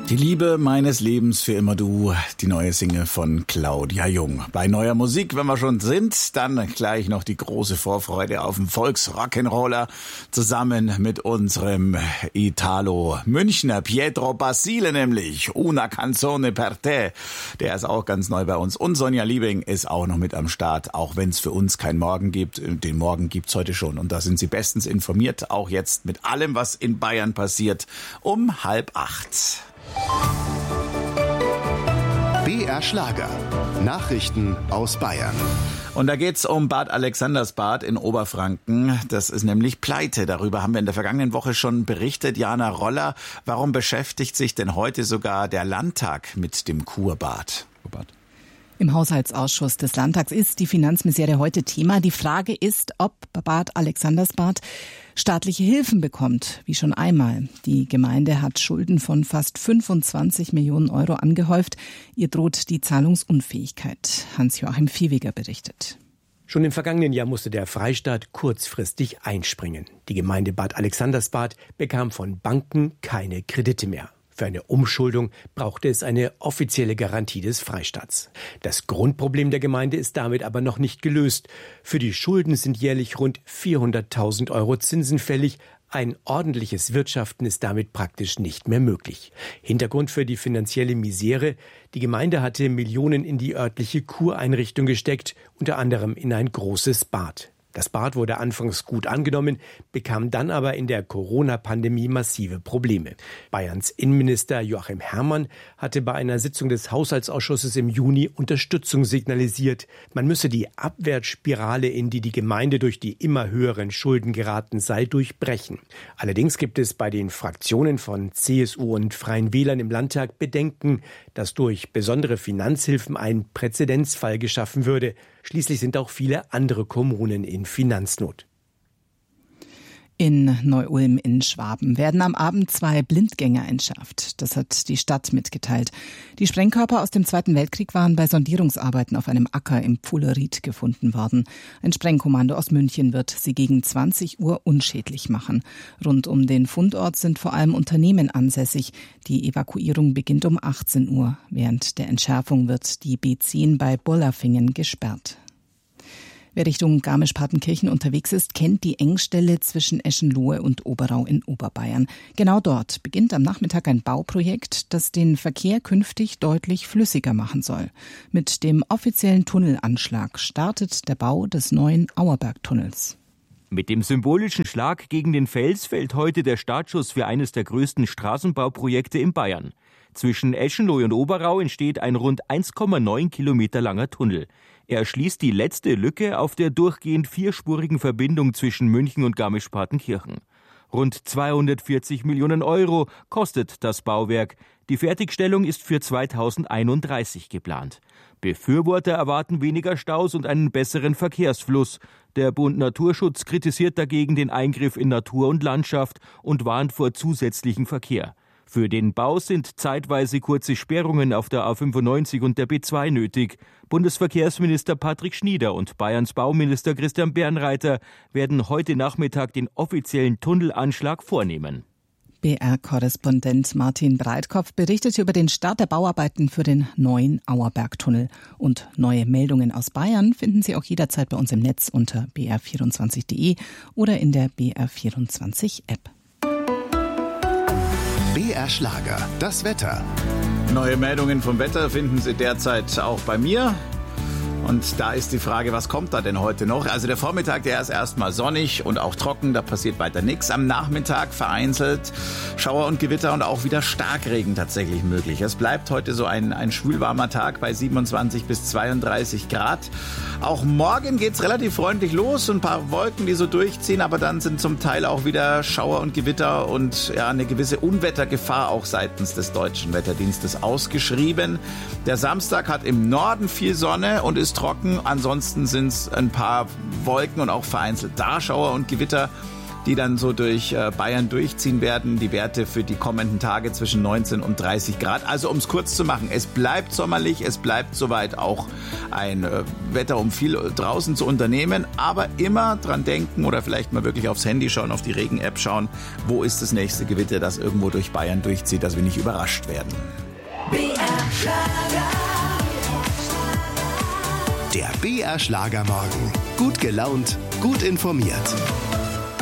Die Liebe meines Lebens für immer du, die neue Single von Claudia Jung. Bei neuer Musik, wenn wir schon sind, dann gleich noch die große Vorfreude auf den Volksrock'n'Roller zusammen mit unserem Italo-Münchner Pietro Basile, nämlich Una Canzone per te. Der ist auch ganz neu bei uns. Und Sonja Liebing ist auch noch mit am Start, auch wenn es für uns keinen Morgen gibt. Den Morgen gibt's heute schon. Und da sind Sie bestens informiert, auch jetzt mit allem, was in Bayern passiert, um 7:30. BR Schlager. Nachrichten aus Bayern. Und da geht's um Bad Alexandersbad in Oberfranken. Das ist nämlich pleite. Darüber haben wir in der vergangenen Woche schon berichtet. Jana Roller, warum beschäftigt sich denn heute sogar der Landtag mit dem Kurbad? Im Haushaltsausschuss des Landtags ist die Finanzmisere heute Thema. Die Frage ist, ob Bad Alexandersbad staatliche Hilfen bekommt, wie schon einmal. Die Gemeinde hat Schulden von fast 25 Millionen Euro angehäuft. Ihr droht die Zahlungsunfähigkeit. Hans-Joachim Viehweger berichtet. Schon im vergangenen Jahr musste der Freistaat kurzfristig einspringen. Die Gemeinde Bad Alexandersbad bekam von Banken keine Kredite mehr. Für eine Umschuldung brauchte es eine offizielle Garantie des Freistaats. Das Grundproblem der Gemeinde ist damit aber noch nicht gelöst. Für die Schulden sind jährlich rund 400.000 Euro Zinsen fällig. Ein ordentliches Wirtschaften ist damit praktisch nicht mehr möglich. Hintergrund für die finanzielle Misere: Die Gemeinde hatte Millionen in die örtliche Kureinrichtung gesteckt, unter anderem in ein großes Bad. Das Bad wurde anfangs gut angenommen, bekam dann aber in der Corona-Pandemie massive Probleme. Bayerns Innenminister Joachim Herrmann hatte bei einer Sitzung des Haushaltsausschusses im Juni Unterstützung signalisiert. Man müsse die Abwärtsspirale, in die die Gemeinde durch die immer höheren Schulden geraten sei, durchbrechen. Allerdings gibt es bei den Fraktionen von CSU und Freien Wählern im Landtag Bedenken, dass durch besondere Finanzhilfen ein Präzedenzfall geschaffen würde. Schließlich sind auch viele andere Kommunen in Finanznot. In Neu-Ulm in Schwaben werden am Abend 2 Blindgänger entschärft. Das hat die Stadt mitgeteilt. Die Sprengkörper aus dem Zweiten Weltkrieg waren bei Sondierungsarbeiten auf einem Acker im Pfuhleried gefunden worden. Ein Sprengkommando aus München wird sie gegen 20 Uhr unschädlich machen. Rund um den Fundort sind vor allem Unternehmen ansässig. Die Evakuierung beginnt um 18 Uhr. Während der Entschärfung wird die B10 bei Bollerfingen gesperrt. Wer Richtung Garmisch-Partenkirchen unterwegs ist, kennt die Engstelle zwischen Eschenlohe und Oberau in Oberbayern. Genau dort beginnt am Nachmittag ein Bauprojekt, das den Verkehr künftig deutlich flüssiger machen soll. Mit dem offiziellen Tunnelanschlag startet der Bau des neuen Auerbergtunnels. Mit dem symbolischen Schlag gegen den Fels fällt heute der Startschuss für eines der größten Straßenbauprojekte in Bayern. Zwischen Eschenlohe und Oberau entsteht ein rund 1,9 Kilometer langer Tunnel. Er schließt die letzte Lücke auf der durchgehend vierspurigen Verbindung zwischen München und Garmisch-Partenkirchen. Rund 240 Millionen Euro kostet das Bauwerk. Die Fertigstellung ist für 2031 geplant. Befürworter erwarten weniger Staus und einen besseren Verkehrsfluss. Der Bund Naturschutz kritisiert dagegen den Eingriff in Natur und Landschaft und warnt vor zusätzlichem Verkehr. Für den Bau sind zeitweise kurze Sperrungen auf der A95 und der B2 nötig. Bundesverkehrsminister Patrick Schnieder und Bayerns Bauminister Christian Bernreiter werden heute Nachmittag den offiziellen Tunnelanschlag vornehmen. BR-Korrespondent Martin Breitkopf berichtete über den Start der Bauarbeiten für den neuen Auerbergtunnel. Und neue Meldungen aus Bayern finden Sie auch jederzeit bei uns im Netz unter br24.de oder in der BR24-App. BR Schlager, das Wetter. Neue Meldungen vom Wetter finden Sie derzeit auch bei mir. Und da ist die Frage, was kommt da denn heute noch? Also der Vormittag, der ist erstmal sonnig und auch trocken, da passiert weiter nichts. Am Nachmittag vereinzelt Schauer und Gewitter und auch wieder Starkregen tatsächlich möglich. Es bleibt heute so ein schwülwarmer Tag bei 27 bis 32 Grad. Auch morgen geht's relativ freundlich los, ein paar Wolken, die so durchziehen, aber dann sind zum Teil auch wieder Schauer und Gewitter und ja, eine gewisse Unwettergefahr auch seitens des Deutschen Wetterdienstes ausgeschrieben. Der Samstag hat im Norden viel Sonne und ist trocken. Ansonsten sind es ein paar Wolken und auch vereinzelt Darschauer und Gewitter. die dann so durch Bayern durchziehen werden. Die Werte für die kommenden Tage zwischen 19 und 30 Grad. Also um es kurz zu machen, es bleibt sommerlich, es bleibt soweit auch ein Wetter, um viel draußen zu unternehmen, aber immer dran denken oder vielleicht mal wirklich aufs Handy schauen, auf die Regen-App schauen, wo ist das nächste Gewitter, das irgendwo durch Bayern durchzieht, dass wir nicht überrascht werden. Der BR Schlagermorgen. Gut gelaunt, gut informiert.